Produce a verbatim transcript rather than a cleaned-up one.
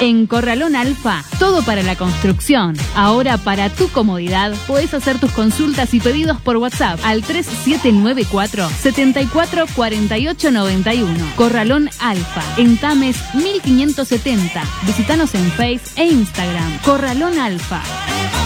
En Corralón Alfa, todo para la construcción. Ahora, para tu comodidad, podés hacer tus consultas y pedidos por WhatsApp al tres siete nueve cuatro, siete cuatro cuatro ocho nueve uno. Corralón Alfa, en Tames mil quinientos setenta. Visítanos en Face e Instagram. Corralón Alfa.